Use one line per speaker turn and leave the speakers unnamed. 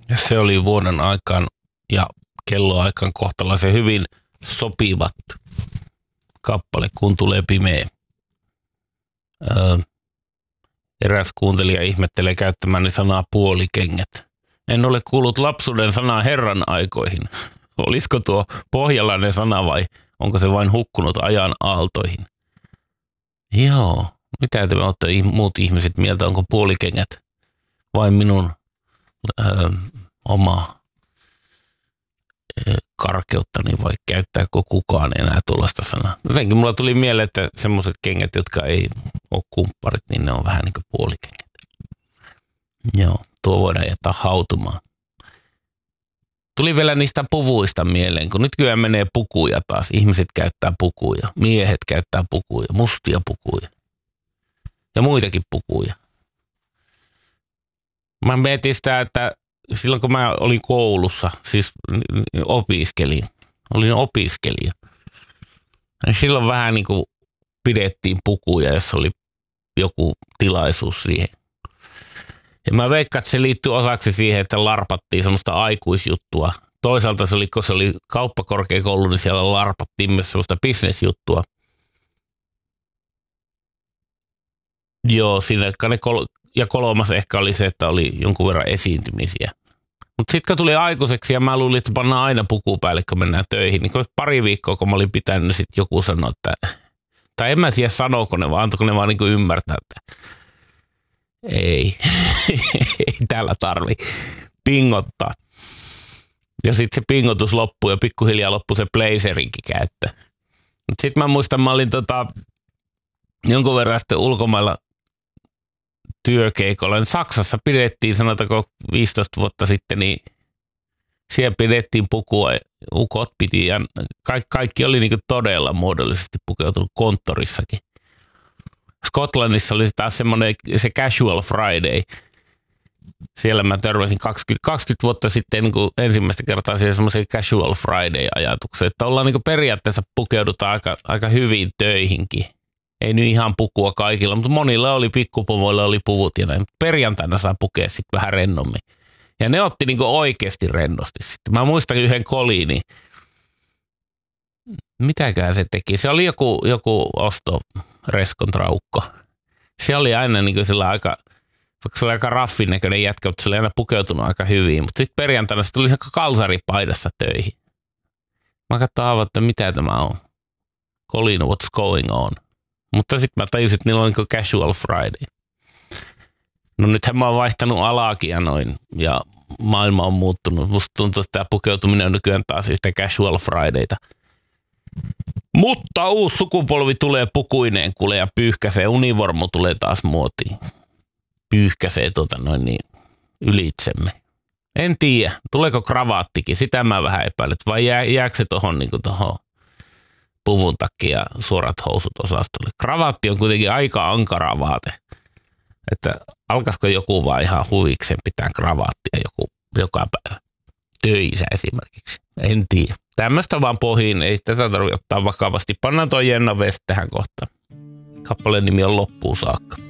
Se oli vuoden aikaan ja kelloaikaan kohtalaisen hyvin sopivat kappale, kun tulee pimeä. Eräs kuuntelija ihmettelee käyttämäni sanaa puolikengät. En ole kuullut lapsuuden sanaa herran aikoihin. Olisiko tuo pohjalainen sana vai onko se vain hukkunut ajan aaltoihin? Joo, mitä te olette muut ihmiset mieltä, onko puolikengät vai minun oma karkeuttani vai käyttääkö kukaan enää tuollaista sanaa? Jotenkin mulla tuli mieleen, että semmoiset kengät, jotka ei ole kumpparit, niin ne on vähän niin kuin puolikengät. Joo, tuo voidaan jättää hautumaan. Tuli vielä niistä puvuista mieleen, kun nykyään menee pukuja taas. Ihmiset käyttää pukuja, miehet käyttää pukuja, mustia pukuja ja muitakin pukuja. Mä mietin sitä, että silloin kun mä olin koulussa, siis olin opiskelija, ja silloin vähän niin kuin pidettiin pukuja, jos oli joku tilaisuus siihen. Ja mä veikkaan, että se liittyy osaksi siihen, että larpattiin semmoista aikuisjuttua. Toisaalta se oli, kun se oli kauppakorkeakoulu, niin siellä larpattiin myös semmoista bisnesjuttua. Joo, siinä ja kolmas ehkä oli se, että oli jonkun verran esiintymisiä. Mutta sitten kun tuli aikuiseksi ja mä luulin, että pannaan aina puku päälle, kun mennään töihin, niin pari viikkoa, kun mä olin pitänyt, niin sitten joku sanoi, että tai en mä tiedä sanooko ne, vaan antoiko ne vaan niin ymmärtää, että ei täällä tarvi pingottaa. Ja sitten se pingotus loppui ja pikkuhiljaa loppui se blazerinkin käyttö. Sitten mä muistan, mä olin jonkun verran sitten ulkomailla työkeikolla. Niin Saksassa pidettiin, sanotaanko 15 vuotta sitten, niin siellä pidettiin pukua, ukot piti ja kaikki oli niin kuin todella muodollisesti pukeutunut konttorissakin. Skotlannissa oli taas semmoinen se Casual Friday. Siellä mä törmäsin 20 vuotta sitten niin kuin ensimmäistä kertaa siihen semmoiseen Casual Friday-ajatukseen, että ollaan niin kuin periaatteessa pukeudutaan aika hyvin töihinkin. Ei nyt ihan pukua kaikilla, mutta monilla oli pikkupomoilla oli puvut ja näin. Perjantaina saa pukea sitten vähän rennommin. Ja ne otti niin kuin oikeasti rennosti sitten. Mä muistan yhden koliini. Mitäkään se teki? Se oli joku ostoreskontraukko. Se oli aina niin kuin sillä aika, vaikka se oli aika raffin näköinen jätkä, mutta se oli aina pukeutunut aika hyvin. Mutta sitten perjantaina se tuli kalsaripaidassa töihin. Mä katsoin että mitä tämä on. Colin, what's going on? Mutta sitten mä tajusin, että niillä on niin Casual Friday. No nythän mä oon vaihtanut alaakin ja maailma on muuttunut. Musta tuntuu, että tämä pukeutuminen on nykyään taas yhtä Casual Fridayta. Mutta uusi sukupolvi tulee pukuineen kuule ja pyyhkäsee. Univormu tulee taas muotiin. Pyyhkäsee ylitsemme. En tiedä, tuleeko kravaattikin. Sitä mä vähän epäilen. Vai jääkö se tuohon niin puvun takia suorat housut osastolle. Kravaatti on kuitenkin aika ankara vaate. Että alkaisiko joku vaan ihan huvikseen pitää kravaattia joka päivä töissä esimerkiksi. En tiedä. Tämmöistä vaan pohjiin, ei tätä tarvitse ottaa vakavasti. Pannaan tuo Jenna West tähän kohtaan. Kappaleen nimi on Loppuun saakka.